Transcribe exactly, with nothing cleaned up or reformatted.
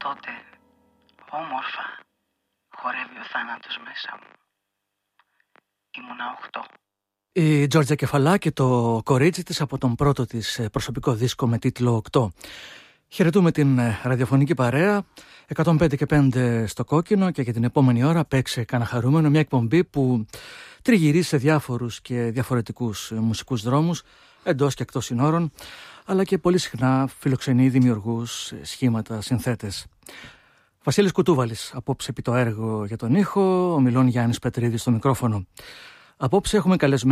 τότε όμορφα χορεύει ο θάνατος μέσα μου. Ήμουνα οχτώ. Η Τζόρτζια Κεφαλά και το κορίτσι της από τον πρώτο της προσωπικό δίσκο με τίτλο οκτώ. Χαιρετούμε την ραδιοφωνική παρέα εκατόν πέντε και πέντε στο κόκκινο και για την επόμενη ώρα παίξε κανένα χαρούμενο, μια εκπομπή που τριγυρίζει σε διάφορους και διαφορετικούς μουσικούς δρόμους εντός και εκτός συνόρων, αλλά και πολύ συχνά φιλοξενεί δημιουργούς, σχήματα, συνθέτες. Βασίλης Κουτούβαλης απόψε επί το έργο για τον ήχο, ο Μιλών Γιάννης Πετρίδης στο μικρόφωνο. Απόψε έχουμε καλεσμένο